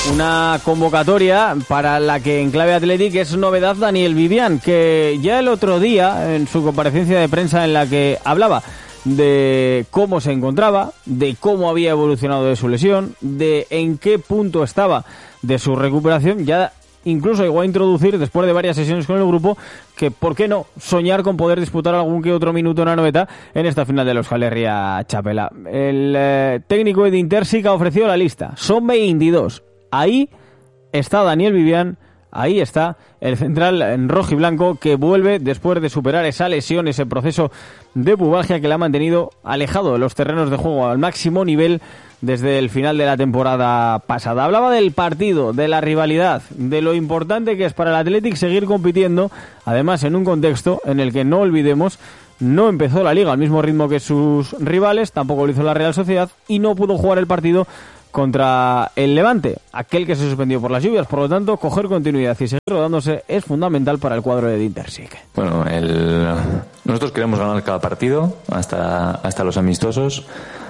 Una convocatoria para la que en clave Athletic es novedad Daniel Vivian, que ya el otro día, en su comparecencia de prensa en la que hablaba de cómo se encontraba, de cómo había evolucionado de su lesión, de en qué punto estaba de su recuperación, ya incluso llegó a introducir, después de varias sesiones con el grupo, que por qué no soñar con poder disputar algún que otro minuto en la noveta en esta final de la Euskal Herria Txapela. El técnico Edin Terzic ha ofrecido la lista, son 22. Ahí está Daniel Vivian, ahí está el central en rojo y blanco que vuelve después de superar esa lesión, ese proceso de pubalgia que le ha mantenido alejado de los terrenos de juego al máximo nivel desde el final de la temporada pasada. Hablaba del partido, de la rivalidad, de lo importante que es para el Athletic seguir compitiendo, además en un contexto en el que, no olvidemos, no empezó la Liga al mismo ritmo que sus rivales, tampoco lo hizo la Real Sociedad y no pudo jugar el partido contra el Levante, aquel que se suspendió por las lluvias. Por lo tanto, coger continuidad y seguir rodándose es fundamental para el cuadro de Edin Terzic. Bueno, nosotros queremos ganar cada partido, hasta los amistosos.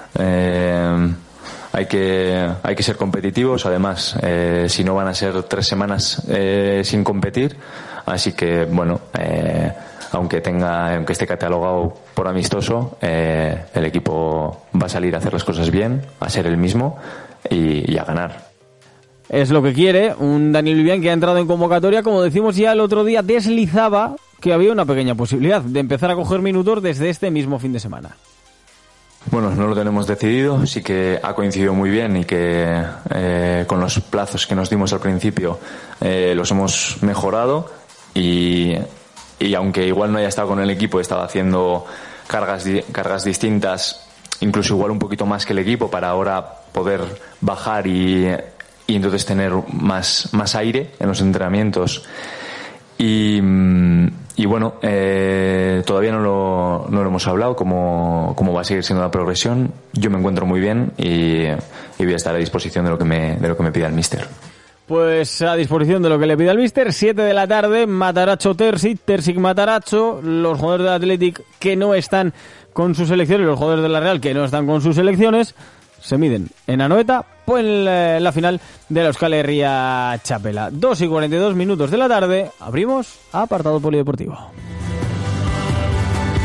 Hay que ser competitivos, además, si no van a ser 3 semanas sin competir, así que bueno, aunque esté catalogado por amistoso, el equipo va a salir a hacer las cosas bien, a ser el mismo y a ganar. Es lo que quiere un Daniel Vivian que ha entrado en convocatoria. Como decimos, ya el otro día deslizaba que había una pequeña posibilidad de empezar a coger minutos desde este mismo fin de semana. Bueno, no lo tenemos decidido, sí que ha coincidido muy bien y que con los plazos que nos dimos al principio los hemos mejorado y aunque igual no haya estado con el equipo, estaba haciendo cargas distintas, incluso igual un poquito más que el equipo, para ahora poder bajar y entonces tener más aire en los entrenamientos. Y bueno, todavía no lo hemos hablado cómo va a seguir siendo la progresión. Yo me encuentro muy bien y voy a estar a disposición de lo que me pida el míster. Pues a disposición de lo que le pida el míster. 7 de la tarde, Matarazzo Terzic Matarazzo, los jugadores del Athletic que no están con sus selecciones, los jugadores de la Real que no están con sus selecciones, se miden en Anoeta, pues en la final de la Euskal Herria Txapela. 2:42 de la tarde, abrimos apartado polideportivo.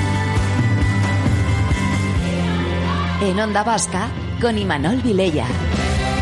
En Onda Vasca, con Imanol Vilella.